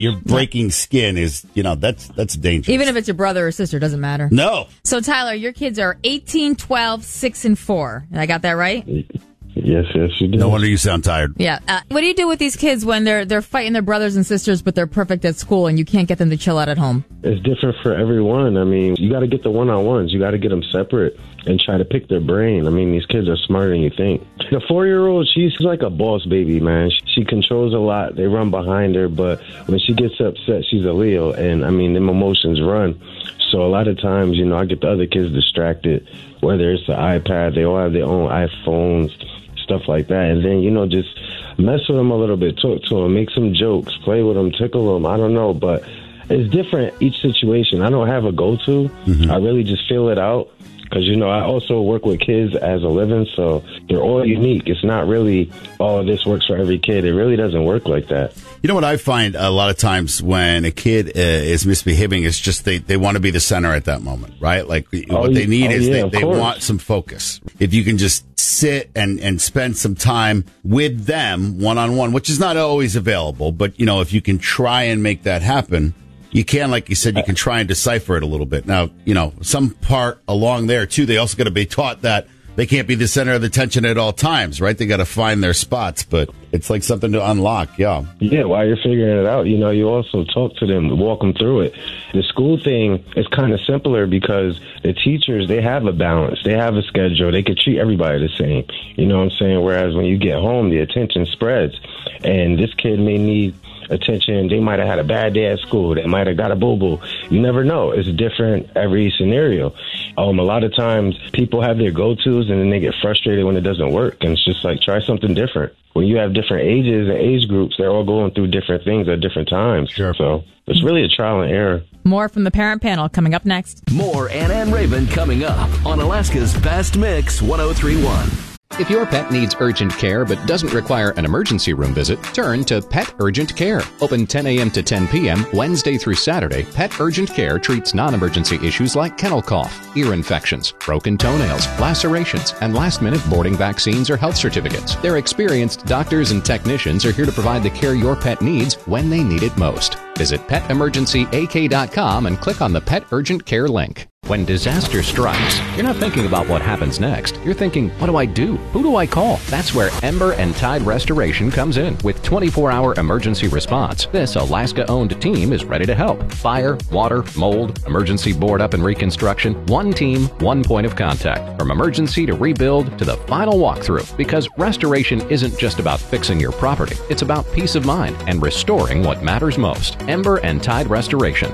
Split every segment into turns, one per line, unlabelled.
you're breaking skin is, that's dangerous.
Even if it's your brother or sister, doesn't matter.
No.
So, Tyler, your kids are 18, 12, 6, and 4. I got that right?
Yes, you do.
No wonder you sound tired.
Yeah. What do you do with these kids when they're fighting their brothers and sisters, but they're perfect at school and you can't get them to chill out at home?
It's different for everyone. I mean, you got to get the one-on-ones. You got to get them separate and try to pick their brain. I mean, these kids are smarter than you think. The 4-year-old, she's like a boss baby, man. She controls a lot. They run behind her, but when she gets upset, she's a Leo. And, I mean, them emotions run. So a lot of times, I get the other kids distracted, whether it's the iPad, they all have their own iPhones, stuff like that. And then, just mess with them a little bit, talk to them, make some jokes, play with them, tickle them. I don't know, but it's different each situation. I don't have a go-to. I really just feel it out because, I also work with kids as a living, so they're all unique. It's not really, this works for every kid. It really doesn't work like that.
You know what I find a lot of times when a kid is misbehaving is just they want to be the center at that moment, right? Like what they need is they want some focus. If you can just sit and spend some time with them one-on-one, which is not always available, but, if you can try and make that happen, you can, like you said, you can try and decipher it a little bit. Now, some part along there, too, they also got to be taught that they can't be the center of the attention at all times, right? They got to find their spots, but it's like something to unlock, yeah.
Yeah, while you're figuring it out, you also talk to them, walk them through it. The school thing is kind of simpler because the teachers, they have a balance. They have a schedule. They could treat everybody the same. You know what I'm saying? Whereas when you get home, the attention spreads. And this kid may need attention. They might have had a bad day at school. They might have got a boo-boo. You never know. It's different every scenario. A lot of times people have their go-tos and then they get frustrated when it doesn't work. And it's just like, try something different. When you have different ages and age groups, they're all going through different things at different times.
Sure.
So it's really a trial and error.
More from the Parent Panel coming up next.
More Ann and Raven coming up on Alaska's Best Mix 103.1.
If your pet needs urgent care but doesn't require an emergency room visit, turn to Pet Urgent Care. Open 10 a.m. to 10 p.m. Wednesday through Saturday, Pet Urgent Care treats non-emergency issues like kennel cough, ear infections, broken toenails, lacerations, and last-minute boarding vaccines or health certificates. Their experienced doctors and technicians are here to provide the care your pet needs when they need it most. Visit PetEmergencyAK.com and click on the Pet Urgent Care link. When disaster strikes, you're not thinking about what happens next. You're thinking, what do I do? Who do I call? That's where Ember and Tide Restoration comes in. With 24-hour emergency response, this Alaska-owned team is ready to help. Fire, water, mold, emergency board-up and reconstruction. One team, one point of contact. From emergency to rebuild to the final walkthrough. Because restoration isn't just about fixing your property. It's about peace of mind and restoring what matters most. Ember and Tide Restoration.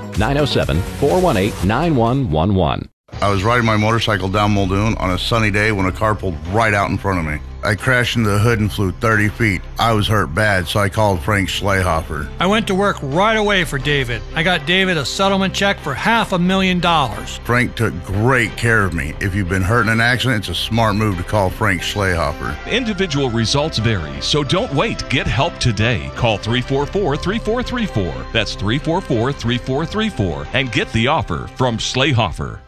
907-418-9111.
I was riding my motorcycle down Muldoon on a sunny day when a car pulled right out in front of me. I crashed into the hood and flew 30 feet. I was hurt bad, so I called Frank Schlehofer.
I went to work right away for David. I got David a settlement check for $500,000.
Frank took great care of me. If you've been hurt in an accident, it's a smart move to call Frank Schlehofer.
Individual results vary, so don't wait. Get help today. Call 344-3434. That's 344-3434. And get the offer from Schlehofer.